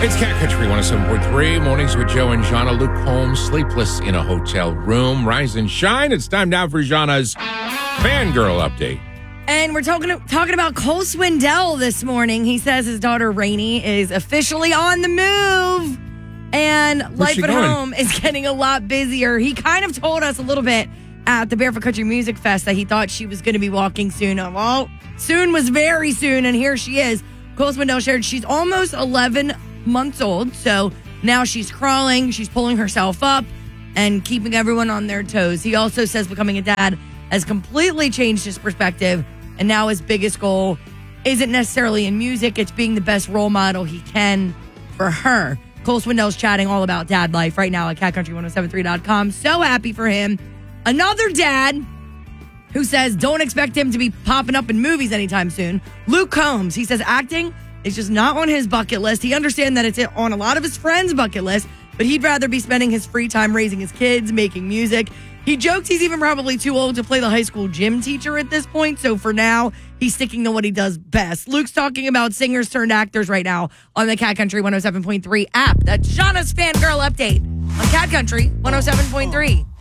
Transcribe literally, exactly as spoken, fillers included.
It's Cat Country one oh seven point three. Mornings with Joe and Jana. Luke Combs, sleepless in a hotel room. Rise and shine. It's time now for Jana's fangirl update. And we're talking talking about Cole Swindell this morning. He says his daughter Rainey is officially on the move. And Where's life she at going? home is getting a lot busier. He kind of told us a little bit at the Barefoot Country Music Fest that he thought she was going to be walking soon. Well, soon was very soon, and here she is. Cole Swindell shared she's almost eleven months old, so now she's crawling, she's pulling herself up, and keeping everyone on their toes. He also says becoming a dad has completely changed his perspective, and now his biggest goal isn't necessarily in music, it's being the best role model he can for her. Cole Swindell's chatting all about dad life right now at cat country ten seventy-three dot com. So happy for him. Another dad who says don't expect him to be popping up in movies anytime soon. Luke Combs, he says acting is just not on his bucket list. He understands that it's on a lot of his friends' bucket list, but he'd rather be spending his free time raising his kids, making music. He jokes he's even probably too old to play the high school gym teacher at this point, so for now, he's sticking to what he does best. Luke's talking about singers turned actors right now on the Cat Country one oh seven point three app. That's Jana's fangirl update on Cat Country one oh seven point three.